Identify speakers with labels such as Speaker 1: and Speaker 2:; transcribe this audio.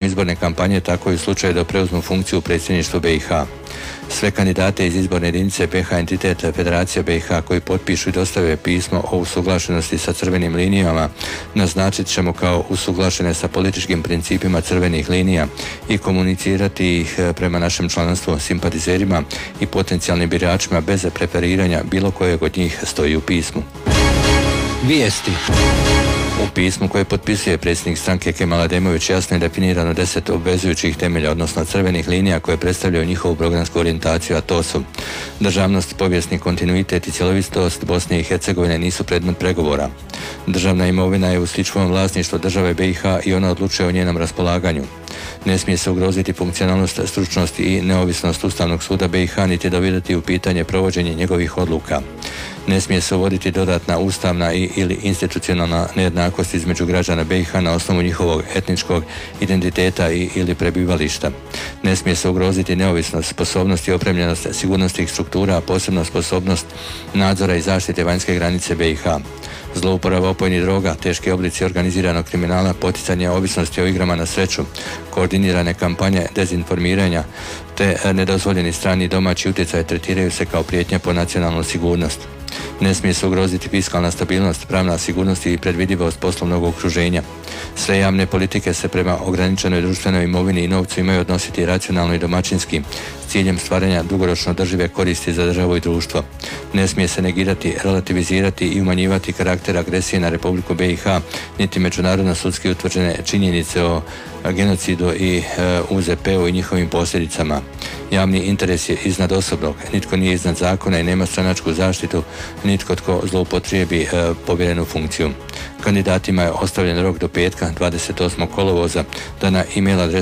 Speaker 1: izborne kampanje, tako i u slučaju da preuzmu funkciju u predsjedništvu BiH. Sve kandidate iz izborne jedinice BiH entitet Federacija BiH koji potpišu i dostave pismo o usuglašenosti sa crvenim linijama naznačit ćemo kao usuglašene sa političkim principima crvenih linija i komunicirati ih prema našem članstvu, simpatizerima i potencijalnim biračima bez preferiranja bilo kojeg od njih, stoji u pismu.
Speaker 2: Vijesti.
Speaker 1: U pismu koje potpisuje predsjednik stranke Kemal Ademović jasno je definirano 10 obvezujućih temelja, odnosno crvenih linija koje predstavljaju njihovu programsku orijentaciju, a to su: državnost, povijesni kontinuitet i cjelovitost Bosne i Hercegovine nisu predmet pregovora. Državna imovina je u isključivom vlasništvu države BiH i ona odlučuje o njenom raspolaganju. Ne smije se ugroziti funkcionalnost, stručnost i neovisnost Ustavnog suda BiH niti dovedati u pitanje provođenje njegovih odluka. Ne smije se uvoditi dodatna ustavna ili institucionalna nejednakost između građana BiH na osnovu njihovog etničkog identiteta ili prebivališta. Ne smije se ugroziti neovisnost, sposobnost i opremljenost sigurnosnih struktura, a posebno sposobnost nadzora i zaštite vanjske granice BiH. Zlouporaba opojnih droga, teški oblici organiziranog kriminala, poticanje ovisnosti o igrama na sreću, koordinirane kampanje dezinformiranja te nedozvoljeni strani i domaći utjecaj tretiraju se kao prijetnja po nacionalnu sigurnost. Ne smije se ugroziti fiskalna stabilnost, pravna sigurnost i predvidivost poslovnog okruženja. Sve javne politike se prema ograničenoj društvenoj imovini i novcu imaju odnositi racionalno i domaćinski s ciljem stvaranja dugoročno održive koristi za državu i društvo. Ne smije se negirati, relativizirati i umanjivati karakter agresije na Republiku BiH, niti međunarodno sudski utvrđene činjenice o genocidu i UZP-u i njihovim posljedicama. Javni interes je iznad osobnog, nitko nije iznad zakona i nema stranačku zaštitu, nitko tko zloupotrijebi povjerenu funkciju. Kandidatima je ostavljen rok do petka 28. kolovoza da na e-mail adresu